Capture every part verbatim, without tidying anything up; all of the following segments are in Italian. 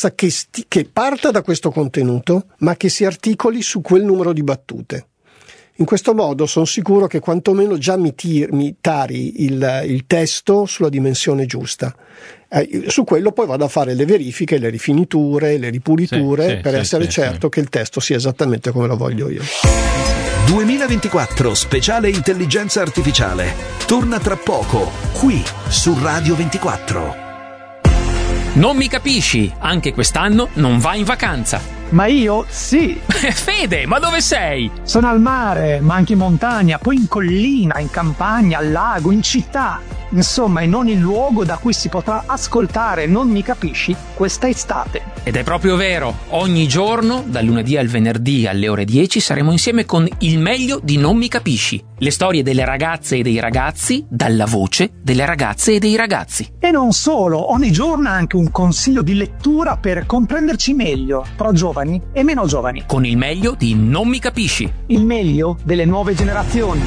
risposta che, sti- che parta da questo contenuto, ma che si articoli su quel numero di battute. In questo modo sono sicuro che quantomeno già mi, tir- mi tari il, il testo sulla dimensione giusta. Eh, su quello poi vado a fare le verifiche, le rifiniture, le ripuliture sì, sì, per sì, essere sì, certo sì. che il testo sia esattamente come lo voglio io. duemilaventiquattro speciale intelligenza artificiale. Torna tra poco, qui su Radio ventiquattro. Non mi capisci? Anche quest'anno non vai in vacanza. Ma io sì. Fede, ma dove sei? Sono al mare, ma anche in montagna, poi in collina, in campagna, al lago, in città. Insomma, in ogni luogo da cui si potrà ascoltare Non mi capisci questa estate. Ed è proprio vero, ogni giorno, dal lunedì al venerdì alle ore dieci, saremo insieme con il meglio di Non mi capisci. Le storie delle ragazze e dei ragazzi, dalla voce delle ragazze e dei ragazzi. E non solo, ogni giorno anche un consiglio di lettura per comprenderci meglio, tra giovani e meno giovani. Con il meglio di Non mi capisci. Il meglio delle nuove generazioni.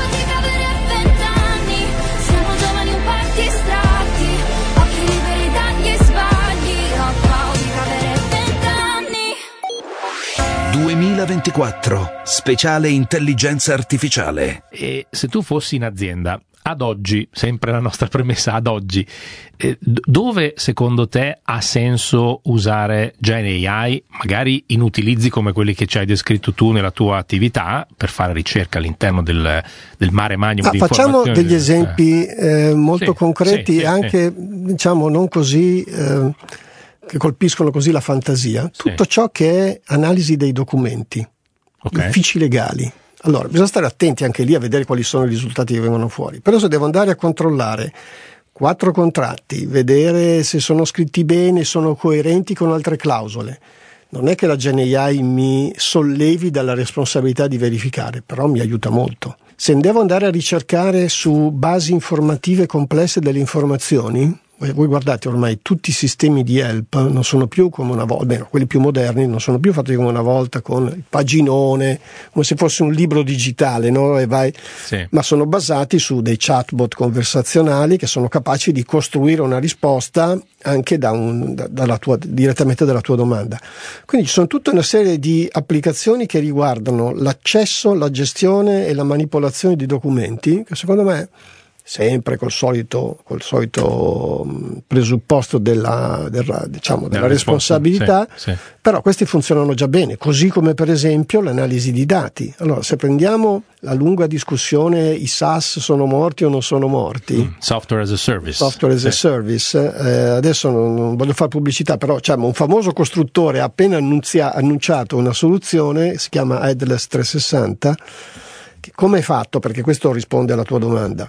duemilaventiquattro speciale intelligenza artificiale. E se tu fossi in azienda, ad oggi, sempre la nostra premessa, ad oggi, eh, dove secondo te ha senso usare Gen A I, magari in utilizzi come quelli che ci hai descritto tu nella tua attività, per fare ricerca all'interno del, del mare magnum ah, di facciamo informazioni? degli esempi eh, molto sì, concreti, sì, sì, anche sì. diciamo non così eh, che colpiscono così la fantasia. Sì. Tutto ciò che è analisi dei documenti, Okay. uffici legali. Allora, bisogna stare attenti anche lì a vedere quali sono i risultati che vengono fuori. Però se devo andare a controllare quattro contratti, vedere se sono scritti bene, sono coerenti con altre clausole, non è che la Gen A I mi sollevi dalla responsabilità di verificare, però mi aiuta molto. Se devo andare a ricercare su basi informative complesse delle informazioni, voi guardate ormai tutti i sistemi di help non sono più come una volta, almeno quelli più moderni non sono più fatti come una volta con il paginone, come se fosse un libro digitale, no? E vai, Sì. ma sono basati su dei chatbot conversazionali che sono capaci di costruire una risposta anche da un, da, dalla tua, direttamente dalla tua domanda. Quindi ci sono tutta una serie di applicazioni che riguardano l'accesso, la gestione e la manipolazione di documenti che secondo me, sempre col solito, col solito presupposto della, della, diciamo, della responsabilità, sì, sì. Però questi funzionano già bene, così come per esempio l'analisi di dati. Allora, se prendiamo la lunga discussione i SaaS sono morti o non sono morti, mm, software as a service, software as sì. a service, eh, adesso non, non voglio fare pubblicità, però cioè, un famoso costruttore ha appena annunzia, annunciato una soluzione, si chiama Headless trecentosessanta, che come è fatto? Perché questo risponde alla tua domanda.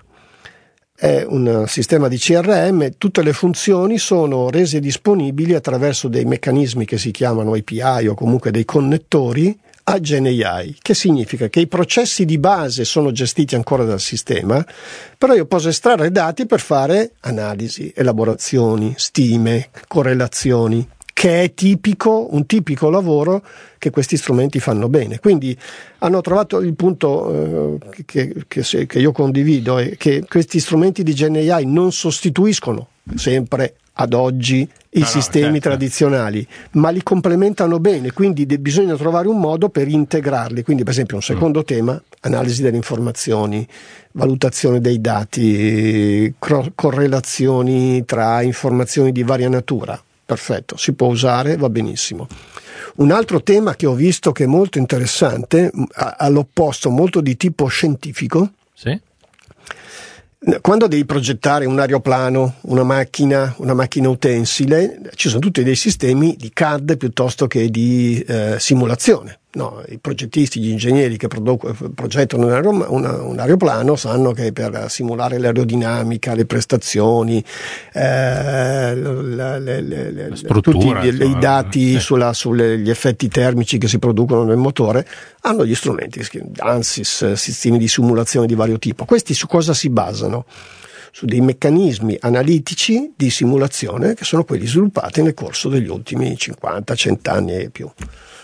È un sistema di C R M, tutte le funzioni sono rese disponibili attraverso dei meccanismi che si chiamano A P I o comunque dei connettori a Gen A I, che significa che i processi di base sono gestiti ancora dal sistema, però io posso estrarre dati per fare analisi, elaborazioni, stime, correlazioni, che è tipico, un tipico lavoro che questi strumenti fanno bene. Quindi hanno trovato il punto eh, che, che, che io condivido, è che questi strumenti di Gen A I non sostituiscono sempre ad oggi i no, sistemi no, certo. tradizionali, ma li complementano bene, quindi de- bisogna trovare un modo per integrarli. Quindi per esempio un secondo mm. tema, analisi delle informazioni, valutazione dei dati, cro- correlazioni tra informazioni di varia natura. Perfetto, si può usare, va benissimo. Un altro tema che ho visto che è molto interessante, all'opposto, molto di tipo scientifico. Sì. Quando devi progettare un aeroplano, una macchina, una macchina utensile, ci sono tutti dei sistemi di C A D piuttosto che di eh, simulazione. No, i progettisti, gli ingegneri che produ- progettano un, aer- una, un aeroplano sanno che per simulare l'aerodinamica, le prestazioni, eh, la, le, le, le, la struttura, tutti gli, i dati sì. sulla, sugli effetti termici che si producono nel motore, hanno gli strumenti, ANSYS, sistemi di simulazione di vario tipo. Questi su cosa si basano? Su dei meccanismi analitici di simulazione che sono quelli sviluppati nel corso degli ultimi cinquanta cento anni e più.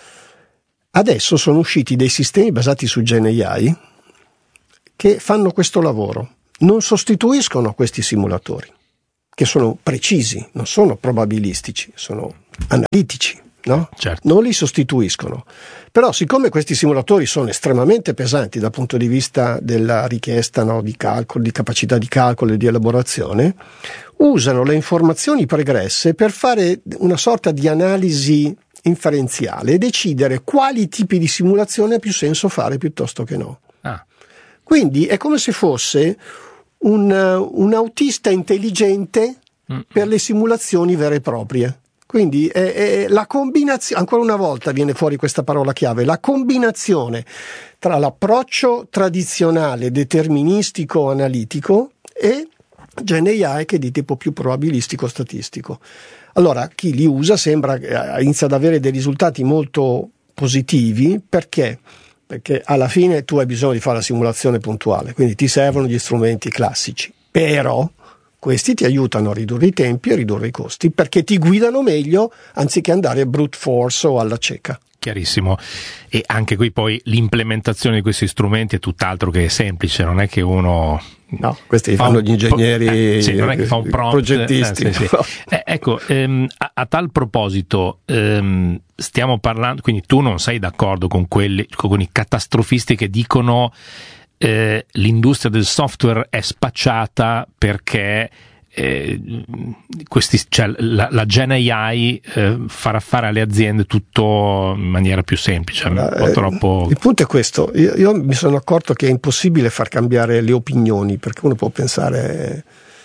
Adesso sono usciti dei sistemi basati su Gen A I che fanno questo lavoro, non sostituiscono questi simulatori, che sono precisi, non sono probabilistici, sono analitici, no? Certo. Non li sostituiscono. Però siccome questi simulatori sono estremamente pesanti dal punto di vista della richiesta, no, di calcolo, di capacità di calcolo e di elaborazione, usano le informazioni pregresse per fare una sorta di analisi inferenziale e decidere quali tipi di simulazione ha più senso fare piuttosto che no. Ah. Quindi è come se fosse un, un autista intelligente mm. per le simulazioni vere e proprie. Quindi è, è la combinazione, ancora una volta viene fuori questa parola chiave, la combinazione tra l'approccio tradizionale deterministico analitico e Gen A I che è di tipo più probabilistico statistico. Allora chi li usa sembra inizia ad avere dei risultati molto positivi. Perché? Perché alla fine tu hai bisogno di fare la simulazione puntuale, quindi ti servono gli strumenti classici, però questi ti aiutano a ridurre i tempi e a ridurre i costi, perché ti guidano meglio anziché andare a brute force o alla cieca. Chiarissimo. E anche qui poi l'implementazione di questi strumenti è tutt'altro che semplice, non è che uno... No, questi fanno gli ingegneri, eh, sì, non è che fa un prompt, progettisti. Eh, sì, sì. Eh, ecco, ehm, a, a tal proposito, ehm, stiamo parlando, quindi tu non sei d'accordo con quelli, con i catastrofisti che dicono eh, l'industria del software è spacciata perché eh, questi, cioè, la, la Gen A I eh, farà fare alle aziende tutto in maniera più semplice, allora, un po' troppo... Il punto è questo, io, io mi sono accorto che è impossibile far cambiare le opinioni, perché uno può pensare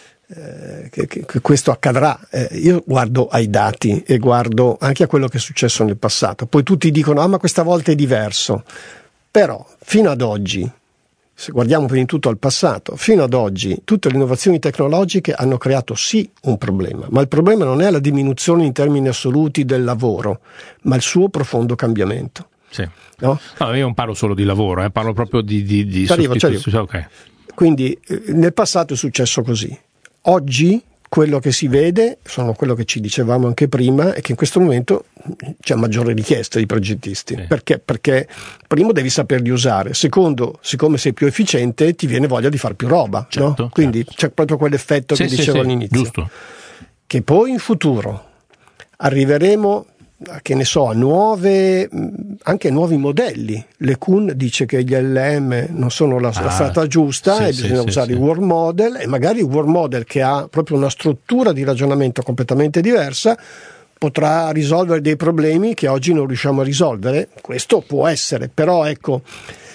eh, che, che, che questo accadrà. Eh, io guardo ai dati e guardo anche a quello che è successo nel passato, poi tutti dicono ah ma questa volta è diverso, però fino ad oggi, se guardiamo prima di tutto al passato, fino ad oggi tutte le innovazioni tecnologiche hanno creato sì un problema, ma il problema non è la diminuzione in termini assoluti del lavoro, ma il suo profondo cambiamento. Sì. No? No, io non parlo solo di lavoro, eh, parlo proprio di, di, di arrivo, sostituzione. Okay. Quindi eh, nel passato è successo così. Oggi quello che si vede, sono quello che ci dicevamo anche prima, è che in questo momento c'è maggiore richiesta di progettisti. Sì. Perché? Perché primo devi saperli usare, secondo, siccome sei più efficiente ti viene voglia di fare più roba, certo, no? Quindi certo. c'è proprio quell'effetto sì, che sì, dicevo sì, all'inizio. Giusto. Che poi in futuro arriveremo, che ne so, a nuove, anche nuovi modelli. LeCun dice che gli L L M non sono la, ah, la strada giusta sì, e bisogna sì, usare sì, i world model, e magari il world model che ha proprio una struttura di ragionamento completamente diversa potrà risolvere dei problemi che oggi non riusciamo a risolvere. Questo può essere, però ecco,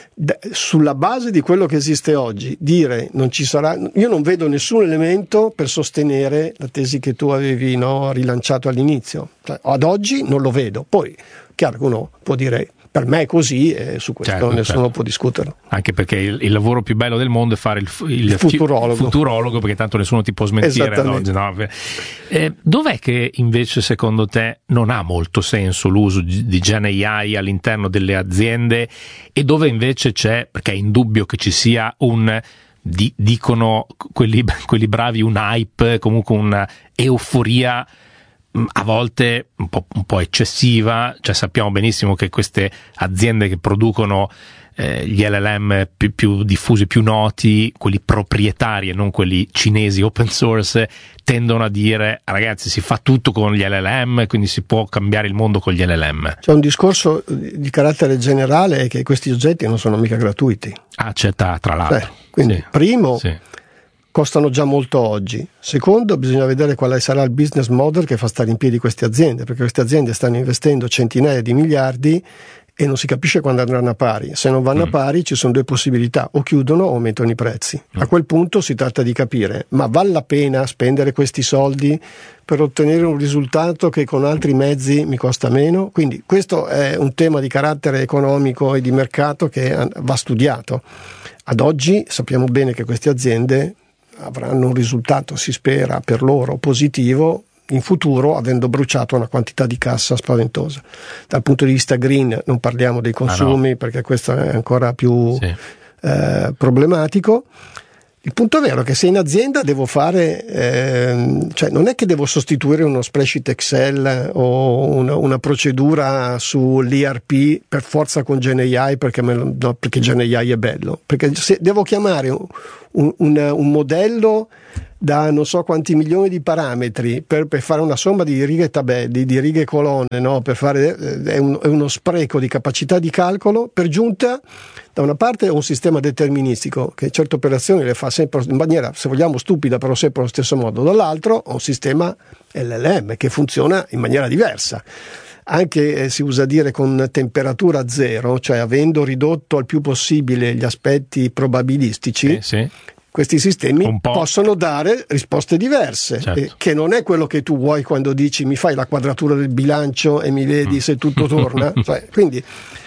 sulla base di quello che esiste oggi, dire non ci sarà, io non vedo nessun elemento per sostenere la tesi che tu avevi no, rilanciato all'inizio. Cioè, ad oggi non lo vedo. Poi chiaro che uno può dire per me è così e su questo certo, nessuno certo. può discuterlo. Anche perché il, il lavoro più bello del mondo è fare il, il, il futurologo. Fi, futurologo, perché tanto nessuno ti può smentire ad oggi. No? Eh, dov'è che invece secondo te non ha molto senso l'uso di Gen A I all'interno delle aziende, e dove invece c'è, perché è indubbio che ci sia un, di, dicono quelli, quelli bravi, un hype, comunque una euforia a volte un po', un po' eccessiva, cioè sappiamo benissimo che queste aziende che producono eh, gli L L M più, più diffusi, più noti, quelli proprietari e non quelli cinesi open source, tendono a dire ragazzi si fa tutto con gli L L M, quindi si può cambiare il mondo con gli L L M. C'è un discorso di carattere generale, è che questi oggetti non sono mica gratuiti. Ah, c'è tra l'altro. Beh, quindi sì. primo sì. costano già molto oggi. Secondo, bisogna vedere quale sarà il business model che fa stare in piedi queste aziende, perché queste aziende stanno investendo centinaia di miliardi e non si capisce quando andranno a pari. Se non vanno mm. a pari ci sono due possibilità: o chiudono o aumentano i prezzi. Mm. A quel punto si tratta di capire, ma vale la pena spendere questi soldi per ottenere un risultato che con altri mezzi mi costa meno? Quindi questo è un tema di carattere economico e di mercato che va studiato. Ad oggi sappiamo bene che queste aziende avranno un risultato, si spera per loro, positivo in futuro, avendo bruciato una quantità di cassa spaventosa. Dal punto di vista green non parliamo dei consumi, ah no. perché questo è ancora più sì. eh, problematico. Il punto vero è che se in azienda devo fare, eh, cioè non è che devo sostituire uno spreadsheet Excel o una, una procedura sull'E R P per forza con Gen A I perché, me lo, no, perché Gen A I è bello, perché se devo chiamare un, un, un modello da non so quanti milioni di parametri per, per fare una somma di righe e tabelle, di, di righe e colonne, no? Per fare, è, un, è uno spreco di capacità di calcolo. Per giunta, da una parte è un sistema deterministico che certe operazioni le fa sempre in maniera, se vogliamo, stupida, però sempre allo stesso modo. Dall'altro è un sistema L L M che funziona in maniera diversa. Anche eh, si usa dire con temperatura zero, cioè avendo ridotto al più possibile gli aspetti probabilistici, sì, sì. Questi sistemi possono dare risposte diverse, certo. eh, che non è quello che tu vuoi quando dici mi fai la quadratura del bilancio e mi vedi mm. se tutto torna. Cioè, quindi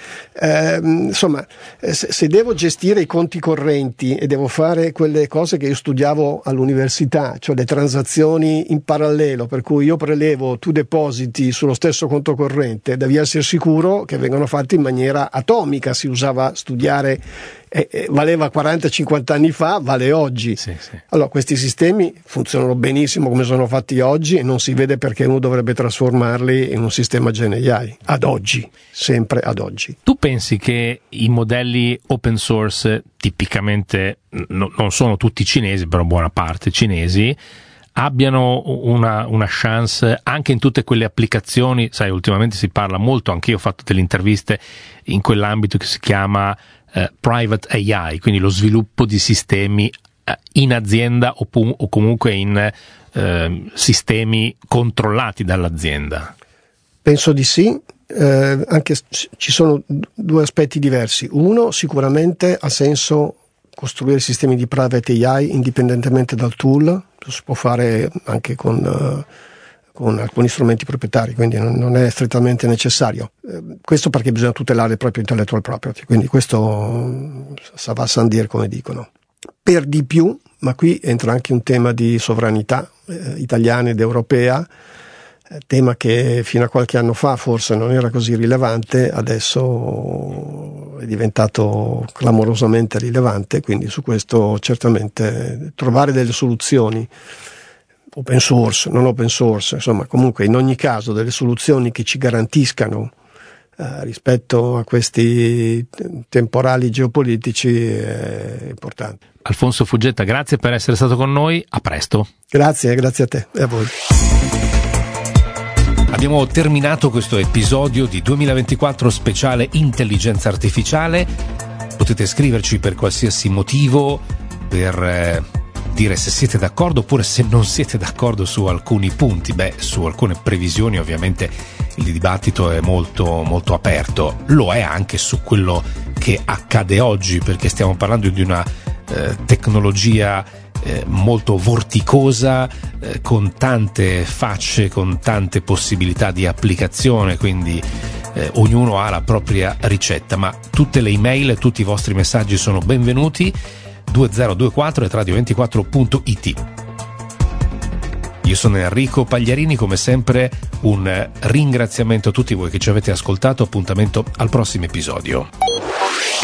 eh, insomma, se, se devo gestire i conti correnti e devo fare quelle cose che io studiavo all'università, cioè le transazioni in parallelo, per cui io prelevo, tu depositi sullo stesso conto corrente, devi essere sicuro che vengono fatti in maniera atomica. Si usava studiare, eh, eh, valeva quaranta cinquanta anni fa, vale oggi. Sì, sì. Allora questi sistemi funzionano benissimo come sono fatti oggi e non si vede perché uno dovrebbe trasformarli in un sistema Gen A I ad oggi, sempre ad oggi. Tu pensi che i modelli open source, tipicamente no, non sono tutti cinesi, però buona parte cinesi, abbiano una, una chance anche in tutte quelle applicazioni? Sai, ultimamente si parla molto, anche io ho fatto delle interviste in quell'ambito che si chiama eh, private A I, quindi lo sviluppo di sistemi eh, in azienda o, pu- o comunque in eh, sistemi controllati dall'azienda. Penso di sì. Eh, anche ci sono due aspetti diversi. Uno, sicuramente ha senso costruire sistemi di private A I indipendentemente dal tool. Si può fare anche con, uh, con alcuni strumenti proprietari, quindi non, non è strettamente necessario. Eh, questo perché bisogna tutelare il proprio intellectual property, quindi questo ça va sans dire, come dicono. Per di più, ma qui entra anche un tema di sovranità eh, italiana ed europea, tema che fino a qualche anno fa forse non era così rilevante, adesso è diventato clamorosamente rilevante, quindi su questo certamente trovare delle soluzioni open source, non open source, insomma comunque in ogni caso delle soluzioni che ci garantiscano eh, rispetto a questi temporali geopolitici è importante. Alfonso Fuggetta, grazie per essere stato con noi, a presto. Grazie, grazie a te e a voi. Abbiamo terminato questo episodio di duemilaventiquattro speciale Intelligenza Artificiale. Potete scriverci per qualsiasi motivo, per eh, dire se siete d'accordo oppure se non siete d'accordo su alcuni punti. Beh, su alcune previsioni ovviamente il dibattito è molto, molto aperto. Lo è anche su quello che accade oggi, perché stiamo parlando di una eh, tecnologia Eh, molto vorticosa, eh, con tante facce, con tante possibilità di applicazione, quindi eh, ognuno ha la propria ricetta, ma tutte le email e tutti i vostri messaggi sono benvenuti. due zero due quattro at radio ventiquattro punto it. Io sono Enrico Pagliarini, come sempre un ringraziamento a tutti voi che ci avete ascoltato, appuntamento al prossimo episodio.